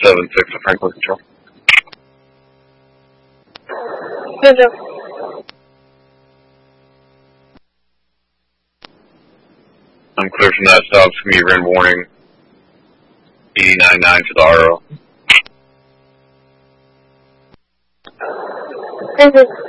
7-6 to Franklin Control. Good. I'm clear from that stop. It's going to be red warning 89.9 for the RO. Good.